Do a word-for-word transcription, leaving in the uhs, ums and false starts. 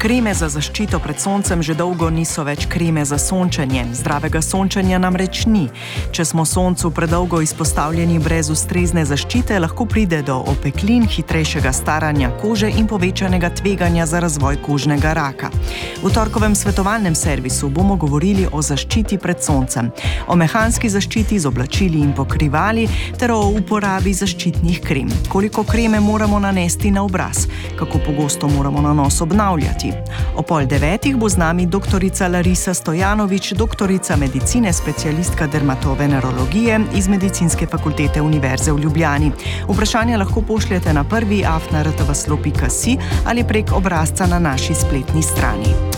Kreme za zaščito pred soncem že dolgo niso več kreme za sončenje. Zdravega sončenja namreč ni. Če smo soncu predolgo izpostavljeni brez ustrezne zaščite, lahko pride do opeklin, hitrejšega staranja kože in povečanega tveganja za razvoj kožnega raka. V torkovem svetovalnem servisu bomo govorili o zaščiti pred soncem, o mehanski zaščiti z oblačili in pokrivali ter o uporabi zaščitnih krem. Koliko kreme moramo nanesti na obraz? Kako pogosto moramo nanos obnavljati? O pol devetih bo z nami doktorica Larisa Stojanović, doktorica medicine, specialistka dermatovenerologije iz Medicinske fakultete Univerze v Ljubljani. Vprašanja lahko pošljete na prvi afna r t v slo pika si ali prek obrazca na naši spletni strani.